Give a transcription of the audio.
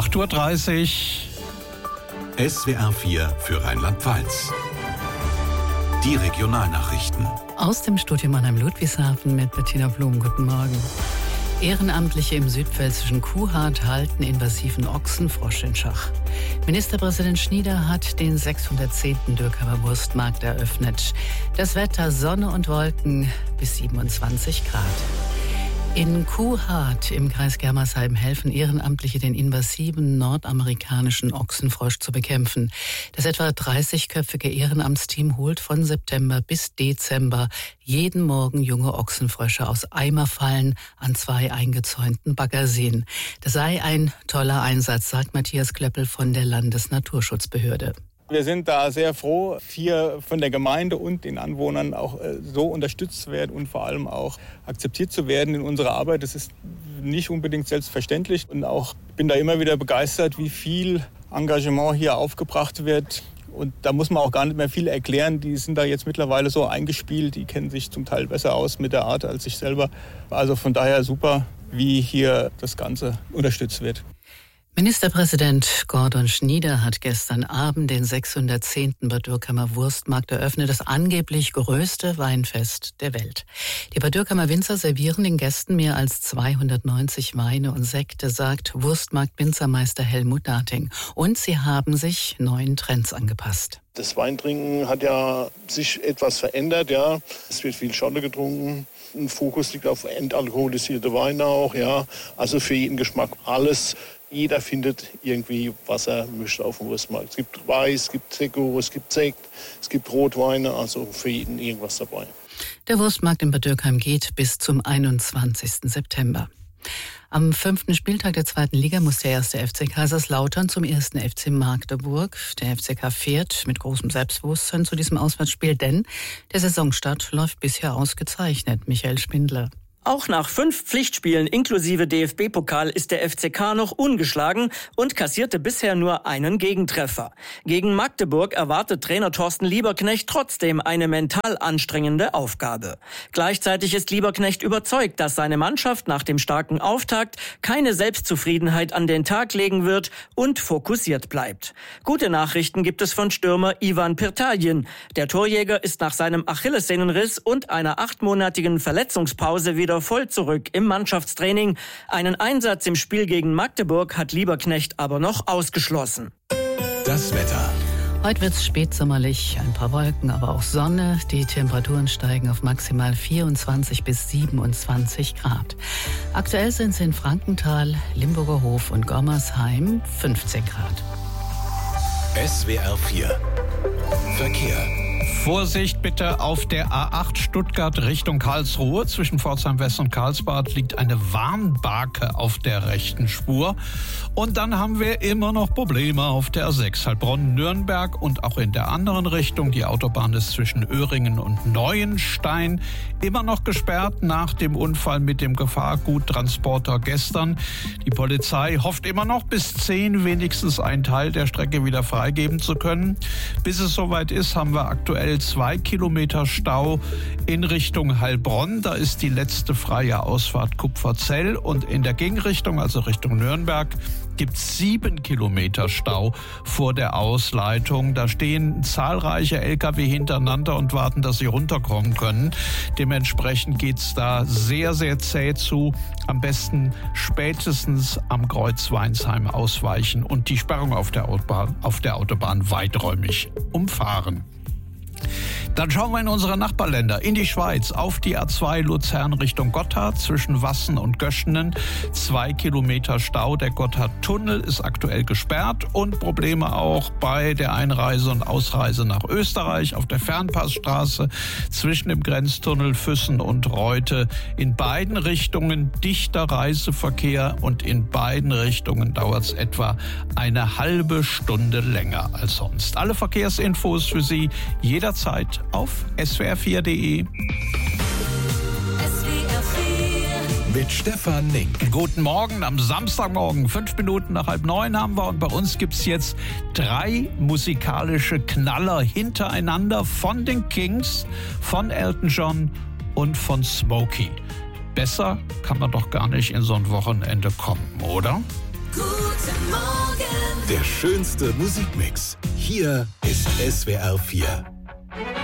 8:30 Uhr. SWR 4 für Rheinland-Pfalz. Die Regionalnachrichten. Aus dem Studio Mannheim-Ludwigshafen mit Bettina Blum. Guten Morgen. Ehrenamtliche im südpfälzischen Kuhhardt halten invasiven Ochsenfrosch in Schach. Ministerpräsident Schnieder hat den 610. Dürkheimer Wurstmarkt eröffnet. Das Wetter Sonne und Wolken bis 27 Grad. In Kuhhardt im Kreis Germersheim helfen Ehrenamtliche, den invasiven nordamerikanischen Ochsenfrosch zu bekämpfen. Das etwa 30-köpfige Ehrenamtsteam holt von September bis Dezember jeden Morgen junge Ochsenfrösche aus Eimerfallen an 2 eingezäunten Baggerseen. Das sei ein toller Einsatz, sagt Matthias Klöppel von der Landesnaturschutzbehörde. Wir sind da sehr froh, hier von der Gemeinde und den Anwohnern auch so unterstützt zu werden und vor allem auch akzeptiert zu werden in unserer Arbeit. Das ist nicht unbedingt selbstverständlich und auch bin da immer wieder begeistert, wie viel Engagement hier aufgebracht wird. Und da muss man auch gar nicht mehr viel erklären. Die sind da jetzt mittlerweile so eingespielt, die kennen sich zum Teil besser aus mit der Art als ich selber. Also von daher super, wie hier das Ganze unterstützt wird. Ministerpräsident Gordon Schnieder hat gestern Abend den 610. Bad Dürkheimer Wurstmarkt eröffnet, das angeblich größte Weinfest der Welt. Die Bad Dürkheimer Winzer servieren den Gästen mehr als 290 Weine und Sekte, sagt Wurstmarkt-Winzermeister Helmut Dating. Und sie haben sich neuen Trends angepasst. Das Weintrinken hat ja sich etwas verändert, ja. Es wird viel Scholle getrunken. Ein Fokus liegt auf entalkoholisierte Weine auch, ja. Also für jeden Geschmack alles. Jeder findet irgendwie, was er möchte auf dem Wurstmarkt. Es gibt Weiß, es gibt Sekko, es gibt Sekt, es gibt Rotweine, also für jeden irgendwas dabei. Der Wurstmarkt in Bad Dürkheim geht bis zum 21. September. Am 5. Spieltag der 2. Liga muss der 1. FC Kaiserslautern zum 1. FC Magdeburg. Der FCK fährt mit großem Selbstbewusstsein zu diesem Auswärtsspiel, denn der Saisonstart läuft bisher ausgezeichnet. Michael Spindler. Auch nach 5 Pflichtspielen inklusive DFB-Pokal ist der FCK noch ungeschlagen und kassierte bisher nur einen Gegentreffer. Gegen Magdeburg erwartet Trainer Thorsten Lieberknecht trotzdem eine mental anstrengende Aufgabe. Gleichzeitig ist Lieberknecht überzeugt, dass seine Mannschaft nach dem starken Auftakt keine Selbstzufriedenheit an den Tag legen wird und fokussiert bleibt. Gute Nachrichten gibt es von Stürmer Ivan Pirtajin. Der Torjäger ist nach seinem Achillessehnenriss und einer 8-monatigen Verletzungspause wieder voll zurück im Mannschaftstraining. Einen Einsatz im Spiel gegen Magdeburg hat Lieberknecht aber noch ausgeschlossen. Das Wetter. Heute wird es spätsommerlich, ein paar Wolken, aber auch Sonne. Die Temperaturen steigen auf maximal 24 bis 27 Grad. Aktuell sind es in Frankenthal, Limburger Hof und Gommersheim 15 Grad. SWR 4 Verkehr. Vorsicht bitte auf der A8 Stuttgart Richtung Karlsruhe. Zwischen Pforzheim West und Karlsbad liegt eine Warnbarke auf der rechten Spur. Und dann haben wir immer noch Probleme auf der A6 Heilbronn-Nürnberg und auch in der anderen Richtung. Die Autobahn ist zwischen Öhringen und Neuenstein immer noch gesperrt nach dem Unfall mit dem Gefahrguttransporter gestern. Die Polizei hofft immer noch bis 10 wenigstens einen Teil der Strecke wieder freigeben zu können. Bis es soweit ist, haben wir aktuell 2 Kilometer Stau in Richtung Heilbronn. Da ist die letzte freie Ausfahrt Kupferzell. Und in der Gegenrichtung, also Richtung Nürnberg, gibt es 7 Kilometer Stau vor der Ausleitung. Da stehen zahlreiche Lkw hintereinander und warten, dass sie runterkommen können. Dementsprechend geht es da sehr, sehr zäh zu. Am besten spätestens am Kreuz Weinsheim ausweichen und die Sperrung auf der Autobahn weiträumig umfahren. Dann schauen wir in unsere Nachbarländer, in die Schweiz, auf die A2 Luzern Richtung Gotthard zwischen Wassen und Göschenen. 2 Kilometer Stau. Der Gotthardtunnel ist aktuell gesperrt und Probleme auch bei der Einreise und Ausreise nach Österreich auf der Fernpassstraße zwischen dem Grenztunnel Füssen und Reute. In beiden Richtungen dichter Reiseverkehr und in beiden Richtungen dauert es etwa eine halbe Stunde länger als sonst. Alle Verkehrsinfos für Sie jederzeit auf swr4.de. Mit Stefan Nink. Guten Morgen am Samstagmorgen, 5 Minuten nach 8:30 haben wir und bei uns gibt es jetzt 3 musikalische Knaller hintereinander von den Kings, von Elton John und von Smokey. Besser kann man doch gar nicht in so ein Wochenende kommen, oder? Guten Morgen. Der schönste Musikmix. Hier ist SWR 4.